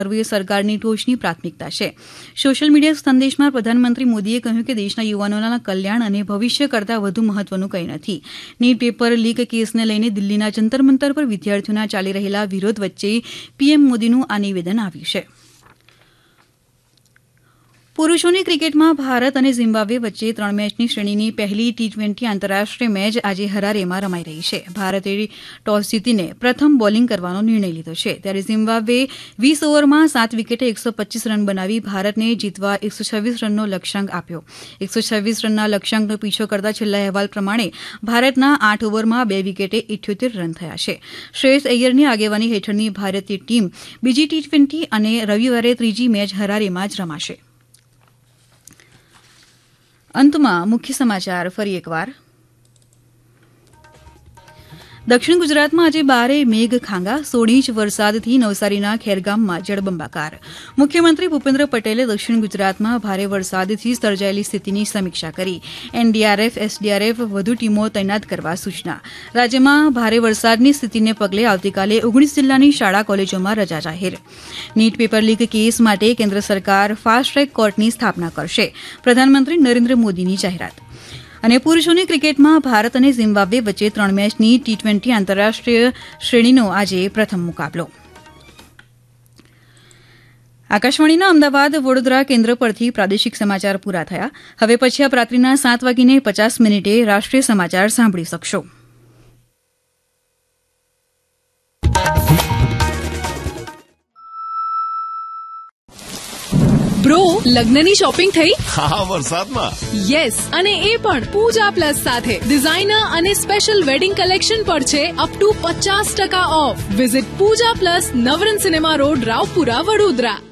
કરવું એ સરકારની ટોચની પ્રાથમિકતા છે. સોશિયલ મીડિયા સંદેશમાં પ્રધાનમંત્રી મોદીએ કહ્યું કે દેશના યુવાનોના કલ્યાણ અને ભવિષ્ય કરતાં વધુ મહત્વનું કંઈ નથી. નીટ પેપર લીક કેસને લઈને દિલ્હીના જંતર મંતર પર વિદ્યાર્થીઓના ચાલી રહેલા વિરોધ વચ્ચે પીએમ મોદીનું આ નિવેદન આવ્યું છે. પુરૂષોની ક્રિકેટમાં ભારત અને ઝિમ્બાબ્વે વચ્ચે 3 મેચની શ્રેણીની પહેલી T20 આંતરરાષ્ટ્રીય મેચ આજે હરારેમાં રમાઈ રહી છે. ભારતે ટોસ જીતીને પ્રથમ બોલિંગ કરવાનો નિર્ણય લીધો છે, ત્યારે ઝિમ્બાબ્વે 20 ઓવરમાં 7 વિકેટે 125 રન બનાવી ભારતને જીતવા 126 રનનો લક્ષ્યાંક આપ્યો. 126 રનના લક્ષ્યાંકનો પીછો કરતા છેલ્લા અહેવાલ પ્રમાણે ભારતના 8 ઓવરમાં 2 વિકેટે 78 રન થયા છે. શ્રેયસ અય્યરની આગેવાની હેઠળની ભારતીય ટીમ બીજી T20 અને રવિવારે ત્રીજી મેચ હરારેમાં જ રમાશે. અંતમાં મુખ્ય સમાચાર ફરી એકવાર. દક્ષિણ ગુજરાતમાં આજે બારે મેઘ ખાંગા, 16 ઇંચ વરસાદથી નવસારીના ખેરગામમાં જળબંબાકાર. મુખ્યમંત્રી ભૂપેન્દ્ર પટેલે દક્ષિણ ગુજરાતમાં ભારે વરસાદથી સર્જાયેલી સ્થિતિની સમીક્ષા કરી. એનડીઆરએફ, એસડીઆરએફ વધુ ટીમો તૈનાત કરવા સૂચના. રાજ્યમાં ભારે વરસાદની સ્થિતિને પગલે આવતીકાલે 19 જિલ્લાની શાળા કોલેજોમાં રજા જાહેર. નીટ પેપર લીક કેસ માટે કેન્દ્ર સરકાર ફાસ્ટ ટ્રેક કોર્ટની સ્થાપના કરશે. પ્રધાનમંત્રી નરેન્દ્ર મોદીની જાહેરાત. અને પુરૂષોની ક્રિકેટમાં ભારત અને ઝિમ્બાબ્વે વચ્ચે 3 મેચની T20 આંતરરાષ્ટ્રીય શ્રેણીનો આજે પ્રથમ મુકાબલો. આકાશવાણીના અમદાવાદ વડોદરા કેન્દ્ર પરથી પ્રાદેશિક સમાચાર પૂરા થયા. હવે પછી આપ રાત્રિના 7:50 રાષ્ટ્રીય સમાચાર સાંભળી શકશો. બ્રો, લગ્નની શોપિંગ થઈ? હા, વરસાદમાં. યસ, અને એ પણ પૂજા પ્લસ સાથે. ડિઝાઇનર અને સ્પેશિયલ વેડિંગ કલેક્શન પર છે up to 50% of. Visit Pooja plus, Navrang cinema road, Raopura, Vadodara.